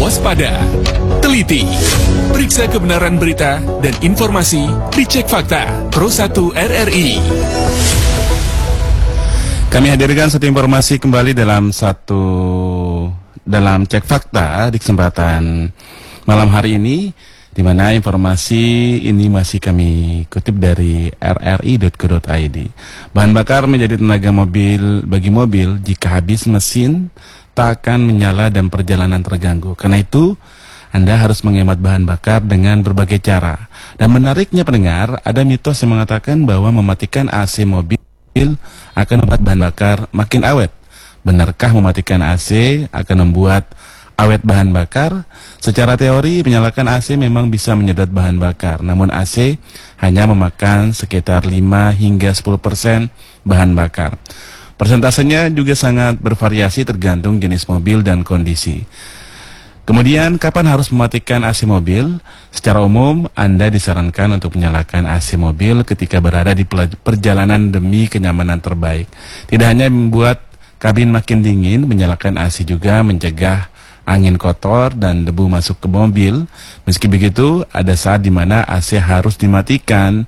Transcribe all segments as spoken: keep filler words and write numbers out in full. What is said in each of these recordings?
waspada, teliti, periksa kebenaran berita dan informasi, dicek fakta. Pro satu R R I. Kami hadirkan satu informasi kembali dalam satu dalam cek fakta di kesempatan malam hari ini, di mana informasi ini masih kami kutip dari r r i dot co dot i d. Bahan bakar menjadi tenaga mobil bagi mobil jika habis mesin tak akan menyala dan perjalanan terganggu. Karena itu Anda harus menghemat bahan bakar dengan berbagai cara. Dan menariknya pendengar, ada mitos yang mengatakan bahwa mematikan A C mobil akan membuat bahan bakar makin awet. Benarkah mematikan A C akan membuat awet bahan bakar? Secara teori, menyalakan A C memang bisa menyedot bahan bakar, namun A C hanya memakan sekitar lima hingga sepuluh persen bahan bakar. Persentasenya juga sangat bervariasi tergantung jenis mobil dan kondisi. Kemudian, kapan harus mematikan A C mobil? Secara umum, Anda disarankan untuk menyalakan A C mobil ketika berada di perjalanan demi kenyamanan terbaik. Tidak hanya membuat kabin makin dingin, menyalakan A C juga mencegah angin kotor dan debu masuk ke mobil. Meski begitu, ada saat di mana A C harus dimatikan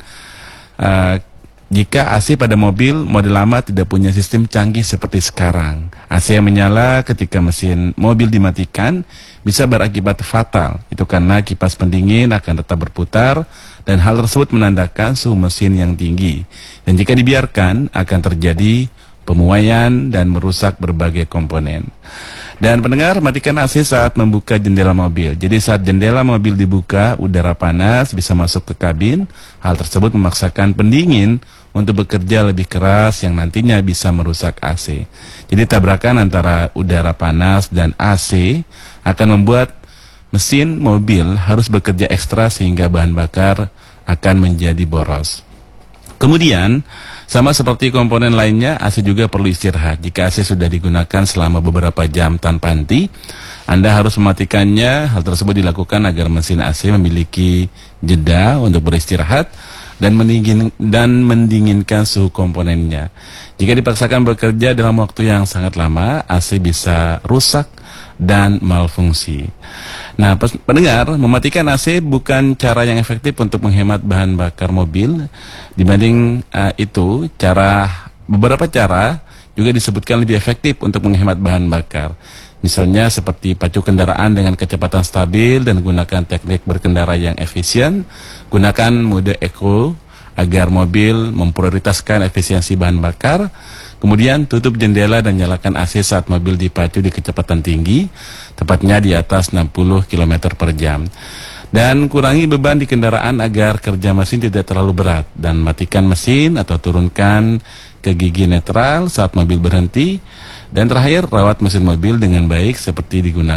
uh, jika A C pada mobil model lama tidak punya sistem canggih seperti sekarang. A C yang menyala ketika mesin mobil dimatikan bisa berakibat fatal. Itu karena kipas pendingin akan tetap berputar dan hal tersebut menandakan suhu mesin yang tinggi. Dan jika dibiarkan akan terjadi pemuaian dan merusak berbagai komponen. Dan pendengar, matikan A C saat membuka jendela mobil. Jadi saat jendela mobil dibuka, udara panas bisa masuk ke kabin. Hal tersebut memaksakan pendingin untuk bekerja lebih keras yang nantinya bisa merusak A C. Jadi tabrakan antara udara panas dan A C akan membuat mesin mobil harus bekerja ekstra sehingga bahan bakar akan menjadi boros. Kemudian, sama seperti komponen lainnya, A C juga perlu istirahat. Jika A C sudah digunakan selama beberapa jam tanpa henti, Anda harus mematikannya. Hal tersebut dilakukan agar mesin A C memiliki jeda untuk beristirahat dan mendingin, dan mendinginkan suhu komponennya. Jika dipaksakan bekerja dalam waktu yang sangat lama, A C bisa rusak dan malfungsi. Nah, pendengar, mematikan A C bukan cara yang efektif untuk menghemat bahan bakar mobil. Dibanding uh, itu, cara beberapa cara juga disebutkan lebih efektif untuk menghemat bahan bakar. Misalnya seperti pacu kendaraan dengan kecepatan stabil dan gunakan teknik berkendara yang efisien. Gunakan mode eco agar mobil memprioritaskan efisiensi bahan bakar. Kemudian tutup jendela dan nyalakan A C saat mobil dipacu di kecepatan tinggi, tepatnya di atas enam puluh kilometer per jam. Dan kurangi beban di kendaraan agar kerja mesin tidak terlalu berat. Dan matikan mesin atau turunkan ke gigi netral saat mobil berhenti. Dan terakhir, rawat mesin mobil dengan baik seperti digunakan